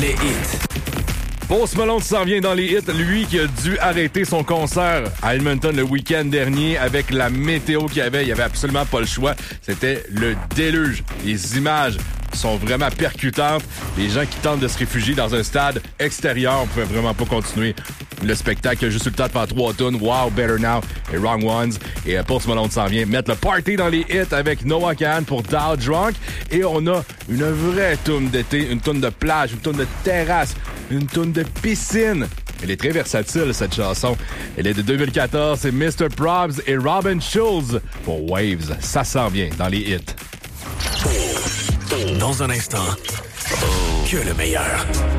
les hits. Post Malone s'en vient dans les hits, lui qui a dû arrêter son concert à Edmonton le week-end dernier avec la météo qu'il y avait. Il n'y avait absolument pas le choix. C'était le déluge. Les images sont vraiment percutantes. Les gens qui tentent de se réfugier dans un stade extérieur, on pouvait vraiment pas continuer le spectacle. Il a juste eu le temps de faire 3 tunes. Wow, Better Now et Wrong Ones. Et Post Malone s'en vient mettre le party dans les hits avec Noah Kahan pour Dow Drunk. Et on a une vraie tune d'été, une tune de plage, une tune de terrasse, une tune de piscine. Elle est très versatile, cette chanson. Elle est de 2014. C'est Mr. Probs et Robin Schulz pour Waves. Ça s'en vient dans les hits. Dans un instant, que le meilleur.